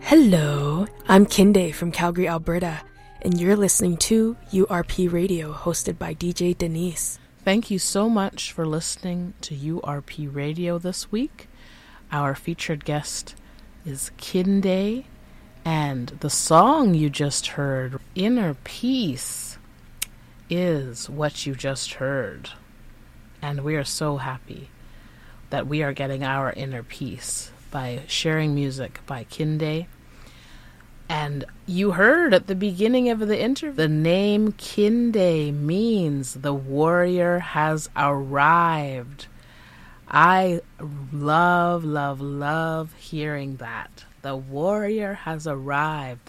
Hello, I'm Kinde from Calgary, Alberta, and you're listening to URP Radio, hosted by DJ Denise. Thank you so much for listening to URP Radio this week. Our featured guest is Kinde, and the song you just heard, Inner Peace, is what you just heard. And we are so happy that we are getting our inner peace by sharing music by Kinde. And you heard at the beginning of the interview, the name Kinde means the warrior has arrived. I love, love, love hearing that. The warrior has arrived.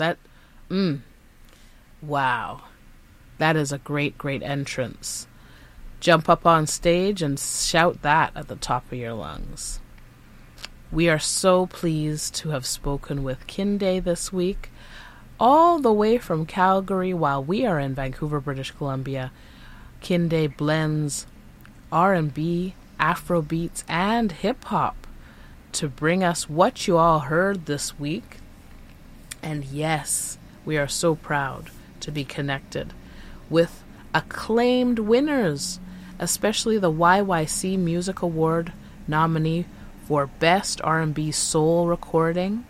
Wow. That is a great, great entrance. Jump up on stage and shout that at the top of your lungs. We are so pleased to have spoken with Kinde this week, all the way from Calgary while we are in Vancouver, British Columbia. Kinde blends R&B, Afrobeats, and hip-hop to bring us what you all heard this week. And yes, we are so proud to be connected with acclaimed winners, especially the YYC Music Award nominee for Best R&B Soul Recording.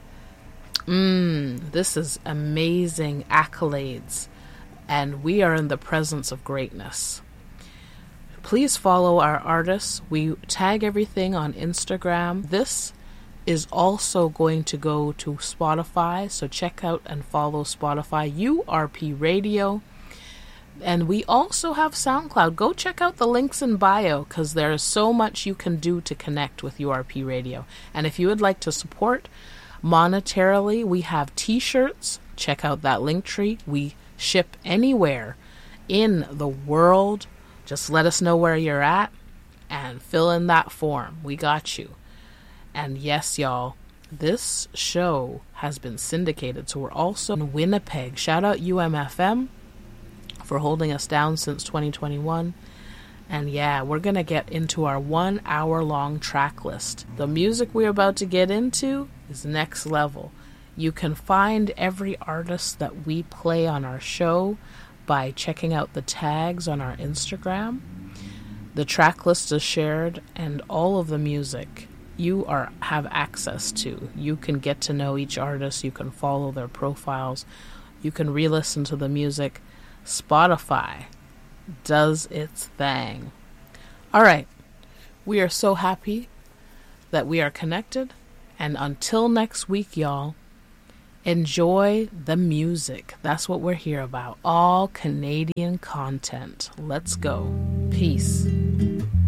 This is amazing accolades, and we are in the presence of greatness. Please follow our artists. We tag everything on Instagram. This is also going to go to Spotify, so check out and follow Spotify, URP Radio. And we also have SoundCloud. Go check out the links in bio, because there is so much you can do to connect with URP Radio. And if you would like to support monetarily, we have t-shirts. Check out that link tree. We ship anywhere in the world. Just let us know where you're at and fill in that form. We got you. And yes, y'all, this show has been syndicated, so we're also in Winnipeg. Shout out UMFM for holding us down since 2021. And yeah, we're going to get into our 1 hour long track list. The music we're about to get into is next level. You can find every artist that we play on our show by checking out the tags on our Instagram. The track list is shared, and all of the music you have access to. You can get to know each artist. You can follow their profiles. You can re-listen to the music. Spotify does its thing. All right. We are so happy that we are connected. And until next week, y'all, enjoy the music. That's what we're here about. All Canadian content. Let's go. Peace.